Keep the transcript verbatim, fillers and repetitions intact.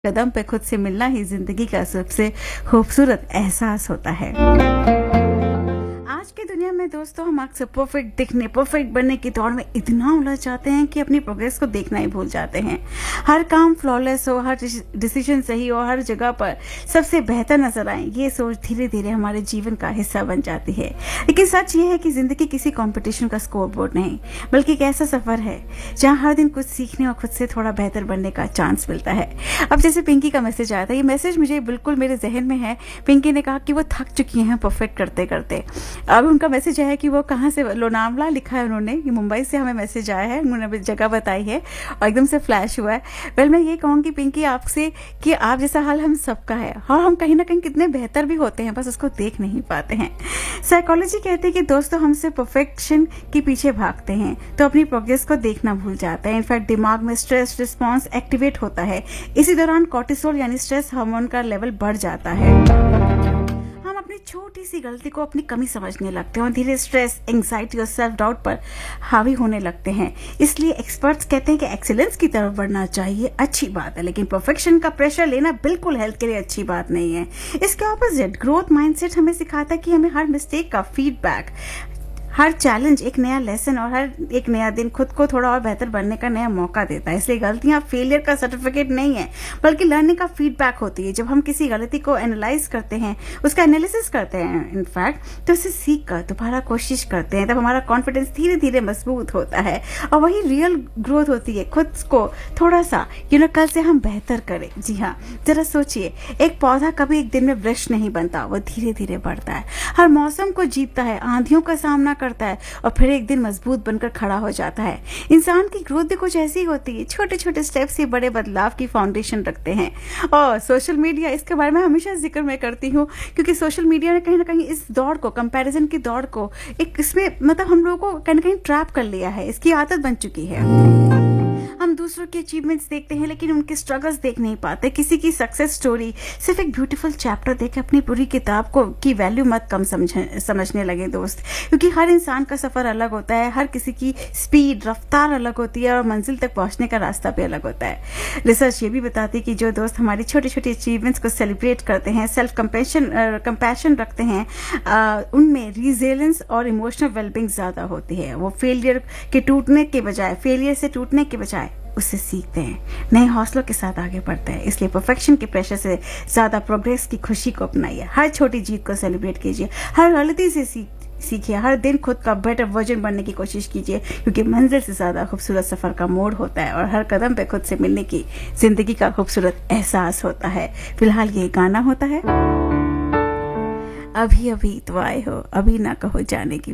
कदम पे खुद से मिलना ही जिंदगी का सबसे खूबसूरत एहसास होता है। आज की दुनिया में दोस्तों हम अक्सर परफेक्ट दिखने, परफेक्ट बनने की दौड़ में इतना उलझ जाते हैं कि अपनी प्रोग्रेस को देखना ही भूल जाते हैं। हर काम फ्लॉलेस हो, हर डिसीजन सही हो, हर जगह पर सबसे बेहतर नजर आए, ये सोच धीरे धीरे हमारे जीवन का हिस्सा बन जाती है। लेकिन सच ये है कि जिंदगी किसी कंपटीशन का स्कोर बोर्ड नहीं, बल्कि एक ऐसा सफर है जहाँ हर दिन कुछ सीखने और खुद से थोड़ा बेहतर बनने का चांस मिलता है। अब जैसे पिंकी का मैसेज आया था, ये मैसेज मुझे बिल्कुल मेरे जहन में है। पिंकी ने कहा कि वो थक चुकी हैं परफेक्ट करते करते। अब उनका मैसेज है कि वो कहाँ से, लोनावला लिखा है उन्होंने, कि मुंबई से हमें मैसेज आया है, उन्होंने जगह बताई है और एकदम से फ्लैश हुआ है। वेल मैं ये कहूँगी पिंकी आपसे कि आप जैसा हाल हम सबका है और हम कहीं ना कहीं कितने बेहतर भी होते हैं, बस उसको देख नहीं पाते हैं। साइकोलॉजी कहती है कि दोस्तों हमसे परफेक्शन के पीछे भागते हैं तो अपनी प्रोग्रेस को देखना भूल जाते हैं। इनफैक्ट दिमाग में स्ट्रेस रिस्पॉन्स एक्टिवेट होता है, इसी दौरान कॉर्टिसोल यानी स्ट्रेस हार्मोन का लेवल बढ़ जाता है। अपनी छोटी सी गलती को अपनी कमी समझने लगते हैं और धीरे स्ट्रेस, एंजाइटी और सेल्फ डाउट पर हावी होने लगते हैं। इसलिए एक्सपर्ट्स कहते हैं कि एक्सीलेंस की तरफ बढ़ना चाहिए, अच्छी बात है, लेकिन परफेक्शन का प्रेशर लेना बिल्कुल हेल्थ के लिए अच्छी बात नहीं है। इसके ऑपोजिट ग्रोथ माइंडसेट हमें सिखाता है कि हमें हर मिस्टेक का फीडबैक, हर चैलेंज एक नया लेसन और हर एक नया दिन खुद को थोड़ा और बेहतर बनने का नया मौका देता है। इसलिए गलतियां फेलियर का सर्टिफिकेट नहीं है, बल्कि लर्निंग का फीडबैक होती है। जब हम किसी गलती को एनालाइज करते हैं, उसका एनालिसिस करते हैं इनफैक्ट, तो उसे सीख कर दोबारा कोशिश करते हैं, तब हमारा कॉन्फिडेंस धीरे धीरे मजबूत होता है और वही रियल ग्रोथ होती है। खुद को थोड़ा सा यू नो कल से हम बेहतर करें। जी हाँ, जरा सोचिए, एक पौधा कभी एक दिन में वृक्ष नहीं बनता, वो धीरे धीरे बढ़ता है, हर मौसम को जीतता है, आंधियों का सामना करता है और फिर एक दिन मजबूत बनकर खड़ा हो जाता है। इंसान की ग्रोथ भी कुछ ऐसी होती है, छोटे छोटे स्टेप्स ही बड़े बदलाव की फाउंडेशन रखते हैं। और सोशल मीडिया, इसके बारे में हमेशा जिक्र मैं करती हूँ क्योंकि सोशल मीडिया ने कहीं ना कहीं इस दौड़ को, कंपैरिजन की दौड़ को, एक इसमें मतलब हम लोगों को कहीं ना कहीं ट्रैप कर लिया है, इसकी आदत बन चुकी है। हम दूसरों के अचीवमेंट्स देखते हैं लेकिन उनके स्ट्रगल्स देख नहीं पाते। किसी की सक्सेस स्टोरी सिर्फ एक ब्यूटीफुल चैप्टर देख अपनी पूरी किताब को की वैल्यू मत कम समझ समझने लगे दोस्त, क्योंकि हर इंसान का सफर अलग होता है, हर किसी की स्पीड, रफ्तार अलग होती है और मंजिल तक पहुंचने का रास्ता भी अलग होता है। रिसर्च ये भी बताती है कि जो दोस्त हमारी छोटी छोटी अचीवमेंट्स को सेलिब्रेट करते हैं, सेल्फ कंपैशन कंपैशन रखते हैं, उनमें रिजिलियंस और इमोशनल वेलबींग ज्यादा होती है। वो फेलियर के टूटने के बजाय फेलियर से टूटने के बजाय उससे सीखते हैं, नए हौसलों के साथ आगे बढ़ते हैं। इसलिए परफेक्शन के प्रेशर से ज्यादा प्रोग्रेस की खुशी को अपनाइए, हर छोटी जीत को सेलिब्रेट कीजिए, हर गलती से सीख सीखिए, हर दिन खुद का बेटर वर्जन बनने की कोशिश कीजिए, क्योंकि मंजिल से ज्यादा खूबसूरत सफर का मोड़ होता है और हर कदम पे खुद से मिलने की जिंदगी का खूबसूरत एहसास होता है। फिलहाल ये गाना होता है, अभी अभी तो आए हो, अभी ना कहो जाने की